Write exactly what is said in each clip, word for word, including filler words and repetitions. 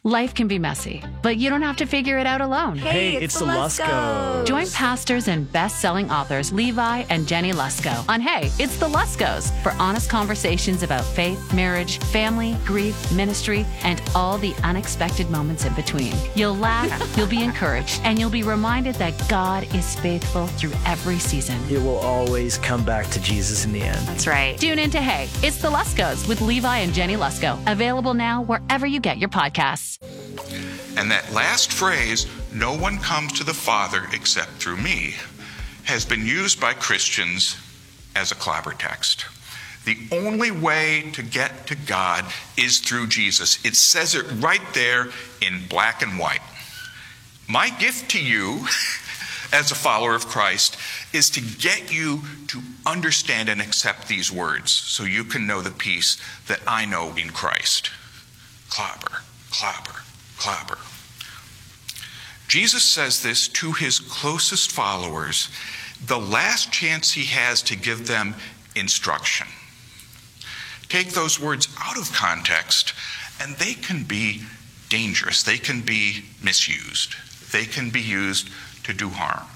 Life can be messy, but you don't have to figure it out alone. Hey, it's, it's the Luskos. Join pastors and best-selling authors Levi and Jenny Lusko on Hey, It's the Luskos for honest conversations about faith, marriage, family, grief, ministry, and all the unexpected moments in between. You'll laugh, you'll be encouraged, and you'll be reminded that God is faithful through every season. It will always come back to Jesus in the end. That's right. Tune in to Hey, It's the Luskos with Levi and Jenny Lusko. Available now wherever you get your podcasts. And that last phrase, no one comes to the Father except through me, has been used by Christians as a clobber text. The only way to get to God is through Jesus. It says it right there in black and white. My gift to you as a follower of Christ is to get you to understand and accept these words so you can know the peace that I know in Christ. Clobber, clobber, clobber. Jesus says this to his closest followers, the last chance he has to give them instruction. Take those words out of context, and they can be dangerous. They can be misused. They can be used to do harm.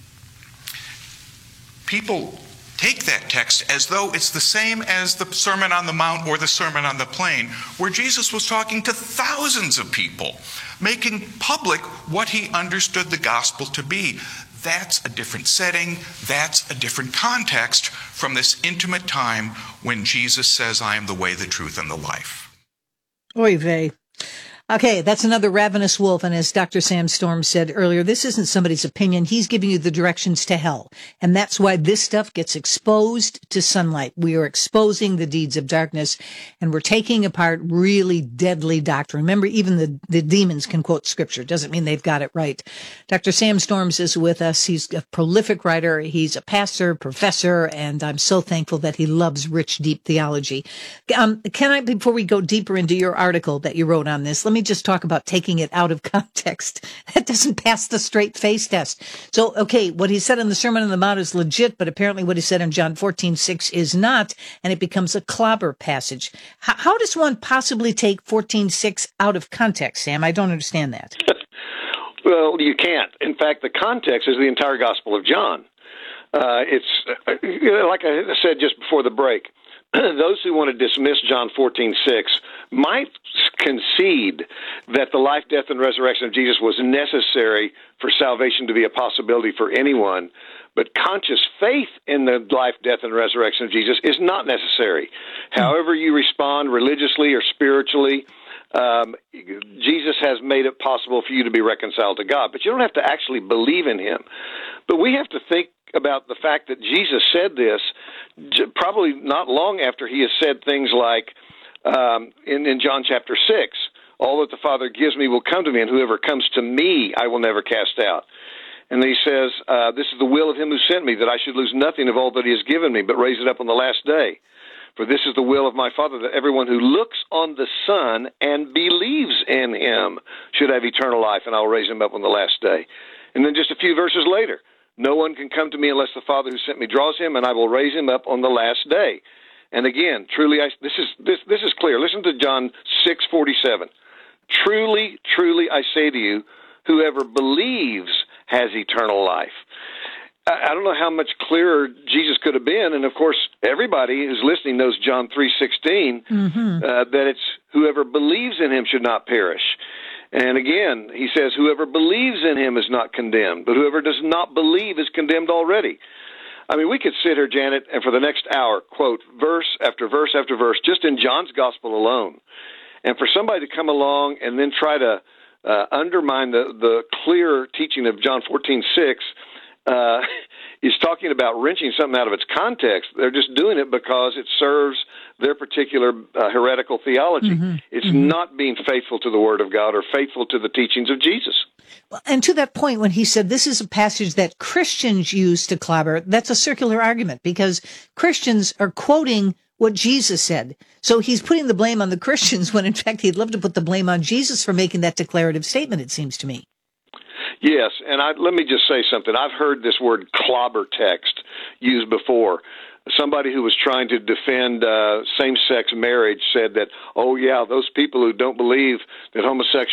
People take that text as though it's the same as the Sermon on the Mount or the Sermon on the Plain, where Jesus was talking to thousands of people, making public what he understood the gospel to be. That's a different setting. That's a different context from this intimate time when Jesus says, I am the way, the truth, and the life. Oy vey. Okay, that's another ravenous wolf. And as Doctor Sam Storm said earlier, this isn't somebody's opinion. He's giving you the directions to hell. And that's why this stuff gets exposed to sunlight. We are exposing the deeds of darkness, and we're taking apart really deadly doctrine. Remember, even the, the demons can quote scripture. Doesn't mean they've got it right. Doctor Sam Storms is with us. He's a prolific writer. He's a pastor, professor, and I'm so thankful that he loves rich, deep theology. Um, can I, before we go deeper into your article that you wrote on this, let me just talk about taking it out of context. That doesn't pass the straight face test. So, okay, what he said in the Sermon on the Mount is legit, but apparently what he said in John fourteen six is not, and it becomes a clobber passage. How, how does one possibly take fourteen six out of context, Sam? I don't understand that. Well, you can't. In fact, the context is the entire Gospel of John. Uh, it's, uh, like I said just before the break, those who want to dismiss John fourteen six might concede that the life, death, and resurrection of Jesus was necessary for salvation to be a possibility for anyone, but conscious faith in the life, death, and resurrection of Jesus is not necessary. However you respond religiously or spiritually, um, Jesus has made it possible for you to be reconciled to God, but you don't have to actually believe in him. But we have to think about the fact that Jesus said this probably not long after he has said things like, um, in, in John chapter six, all that the Father gives me will come to me, and whoever comes to me I will never cast out. And then he says, uh, this is the will of him who sent me, that I should lose nothing of all that he has given me, but raise it up on the last day. For this is the will of my Father, that everyone who looks on the Son and believes in him should have eternal life, and I will raise him up on the last day. And then just a few verses later, no one can come to me unless the Father who sent me draws him, and I will raise him up on the last day. And again, truly, I, this is this this is clear. Listen to John six forty-seven. Truly, truly, I say to you, whoever believes has eternal life. I, I don't know how much clearer Jesus could have been, and of course, everybody who's listening knows John three sixteen, mm-hmm. uh, that it's whoever believes in him should not perish. And again, he says, whoever believes in him is not condemned, but whoever does not believe is condemned already. I mean, we could sit here, Janet, and for the next hour, quote verse after verse after verse, just in John's gospel alone. And for somebody to come along and then try to uh, undermine the, the clear teaching of John fourteen six uh, is talking about wrenching something out of its context. They're just doing it because it serves their particular uh, heretical theology. Mm-hmm. It's mm-hmm. not being faithful to the Word of God or faithful to the teachings of Jesus. Well, and to that point, when he said this is a passage that Christians use to clobber, that's a circular argument because Christians are quoting what Jesus said. So he's putting the blame on the Christians when, in fact, he'd love to put the blame on Jesus for making that declarative statement, it seems to me. Yes, and I, let me just say something. I've heard this word clobber text used before. Somebody who was trying to defend uh, same-sex marriage said that, oh, yeah, those people who don't believe that homosexuality